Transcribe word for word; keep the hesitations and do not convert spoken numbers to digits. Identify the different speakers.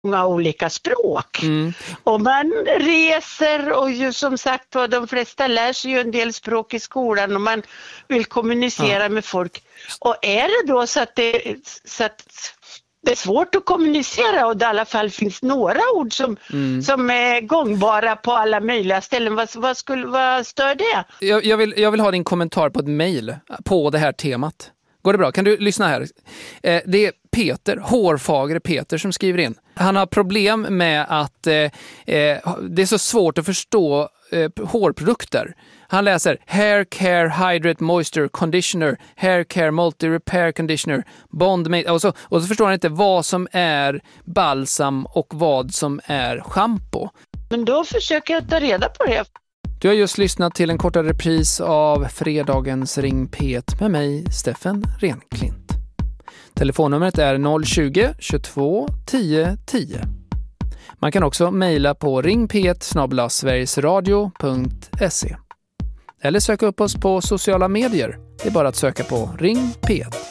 Speaker 1: många olika språk. Mm. Och man reser och ju som sagt var de flesta lär sig ju en del språk i skolan och man vill kommunicera ja. med folk. Och är det då så att det, så att det är svårt att kommunicera och det i alla fall finns några ord som, mm. som är gångbara på alla möjliga ställen. Vad, vad, skulle, vad stör det?
Speaker 2: Jag, jag, vill, jag vill ha din kommentar på ett mejl på det här temat. Går det bra? Kan du lyssna här? Eh, det är Peter, hårfagre Peter som skriver in. Han har problem med att eh, eh, det är så svårt att förstå eh, hårprodukter. Han läser Hair Care Hydrate Moisture Conditioner, Hair Care Multi Repair Conditioner, Bond Mate, och så, och så förstår han inte vad som är balsam och vad som är shampoo.
Speaker 1: Men då försöker jag ta reda på det.
Speaker 2: Du har just lyssnat till en kortare repris av fredagens Ring P ett med mig, Steffen Renklint. Telefonnumret är noll tjugo, tjugotvå, tio, tio. Man kan också mejla på ring p ett snabel-a sverigesradio punkt se. Eller söka upp oss på sociala medier. Det är bara att söka på Ring P ett.